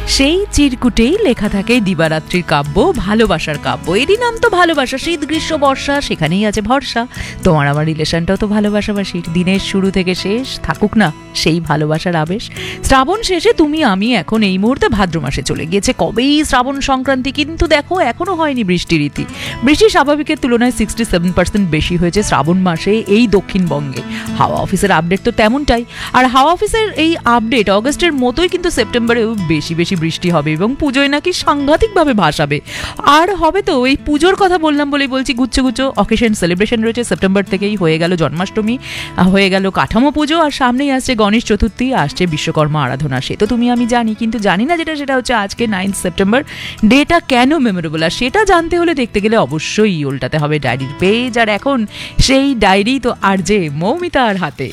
সেই চিরকুটেই লেখা থাকে দিবারাত্রির কাব্য, ভালোবাসার কাব্য। এরই নাম তো ভালোবাসা। শীত গ্রীষ্ম বর্ষা, সেখানেই আছে ভরসা। তোমার আমার রিলেশনটাও তো ভালোবাসাবাসির। দিনের শুরু থেকে শেষ থাকুক না সেই ভালোবাসার আবেশ। শ্রাবণ শেষে তুমি আমি এখন এই মুহূর্তে ভাদ্র মাসে চলে গিয়েছে কবেই শ্রাবণ সংক্রান্তি, কিন্তু দেখো এখনো হয়নি বৃষ্টি রীতি। বৃষ্টি স্বাভাবিকের তুলনায় 67% বেশি হয়েছে শ্রাবণ মাসে এই দক্ষিণবঙ্গে। হাওয়া অফিসের আপডেট তো তেমনটাই। আর হাওয়া অফিসের এই আপডেট অগস্টের মতোই কিন্তু সেপ্টেম্বরেও বেশি বেশি বৃষ্টি হবে এবং পুজোয় নাকি সাংঘাতিকভাবে ভাসাবে। আর হবে তো, এই পুজোর কথা বললাম বলেই বলছি, গুচ্ছ গুচ্ছ অকেশন সেলিব্রেশন রয়েছে। সেপ্টেম্বর থেকেই হয়ে গেল জন্মাষ্টমী, হয়ে গেল কাঠামো পুজো, আর সামনেই আসছে গণেশ চতুর্থী, আসছে বিশ্বকর্মা আরাধনা। সে তো তুমি আমি জানি, কিন্তু জানি না সেটা হচ্ছে আজকে 9 সেপ্টেম্বর ডেটা কেন মেমোরেবল। আর সেটা জানতে হলে দেখতে গেলে অবশ্যই উল্টাতে হবে ডায়েরির পেজ। আর এখন সেই ডায়েরি তো আর যে মৌমিতার হাতে।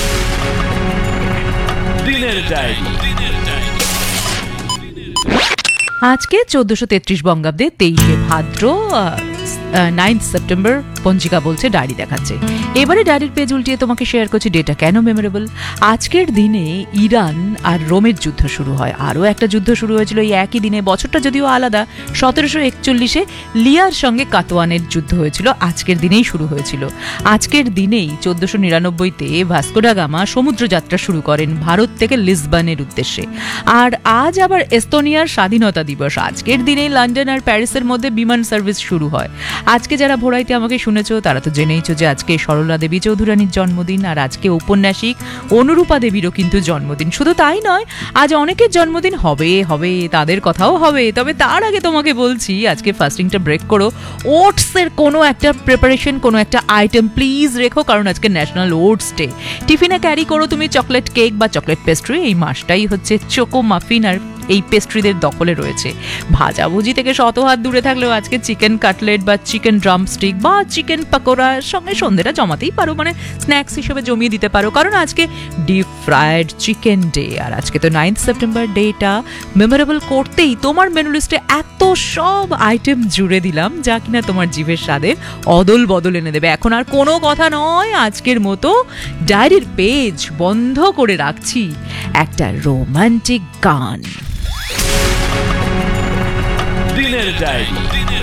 আজকে 1433 বঙ্গাব্দে 23 ভাদ্র 9 সেপ্টেম্বর পঞ্জিকা বলছে, ডায়েরি দেখাচ্ছে। এবারে ডায়েরির পেজ উল্টিয়ে তোমাকে শেয়ার করছি ডেটা কেন মেমোরেবল। আজকের দিনে ইরান আর রোমের যুদ্ধ শুরু হয়। আরও একটা যুদ্ধ শুরু হয়েছিল এই একই দিনে, বছরটা যদিও আলাদা। 1741 লিয়ার সঙ্গে কাতওয়ানের যুদ্ধ হয়েছিল, আজকের দিনেই শুরু হয়েছিল। আজকের দিনেই 1499-তে ভাস্কো ডা গামা সমুদ্রযাত্রা শুরু করেন ভারত থেকে লিসবনের উদ্দেশ্যে। আর আজ আবার এস্তোনিয়ার স্বাধীনতা দিবস। আজকের দিনেই লন্ডন আর প্যারিসের মধ্যে বিমান সার্ভিস শুরু হয়। আজকে যারা ভোরাইতে আমাকে শুনেছো তারা তো জেনেইছো যে আজকে সরলা দেবী চৌধুরানীর জন্মদিন, আর আজকে ঔপন্যাসিক অনুরূপা দেবীরও কিন্তু জন্মদিন। শুধু তাই নয়, আজ অনেকের জন্মদিন হবে, তাদের কথাও হবে। তবে তার আগে তোমাকে বলছি, আজকে ফাস্টিংটা ব্রেক করো। ওটসের কোনো একটা প্রিপারেশন, কোনো একটা আইটেম প্লিজ রেখো, কারণ আজকে ন্যাশনাল ওটস ডে। টিফিনে ক্যারি করো তুমি চকলেট কেক বা চকলেট পেস্ট্রি। এই মাসটাই হচ্ছে চোকো মাফিন আর এই পেস্ট্রিদের দখলে রয়েছে। ভাজাভুজি থেকে শত হাত দূরে থাকলেও আজকে চিকেন কাটলেট বা চিকেন ড্রামস্টিক বা চিকেন পাকোড়ার সঙ্গে সন্ধ্যেটা জমাতেই পারো, মানে স্ন্যাক্স হিসেবে জমিয়ে দিতে পারো, কারণ আজকে ডিপ ফ্রাইড চিকেন ডে। আর আজকে তো 9 সেপ্টেম্বর ডেটা মেমোরেবল করতেই তোমার মেনু লিস্টে এত সব আইটেম জুড়ে দিলাম, যা কিনা তোমার জিভের স্বাদের অদল বদল এনে দেবে। এখন আর কোনো কথা নয়, আজকের মতো ডায়েরির পেজ বন্ধ করে রাখছি একটা রোমান্টিক গান। দিনের ডায়েরি।